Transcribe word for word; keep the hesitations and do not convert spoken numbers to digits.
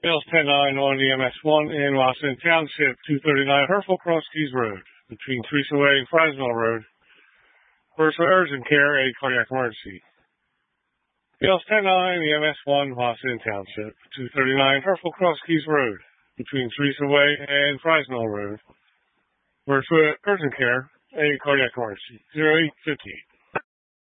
Bales ten nine on E M S one in Washington Township, two thirty-nine Hereford Cross Keys Road, between Teresa Way and Fresno Road. First for urgent care, a cardiac emergency. Bales ten nine E M S one, Washington Township, two thirty-nine Hereford Cross Keys Road, between Teresa Way and Fresno Road. First for urgent care, a cardiac emergency. zero eight fifty-eight.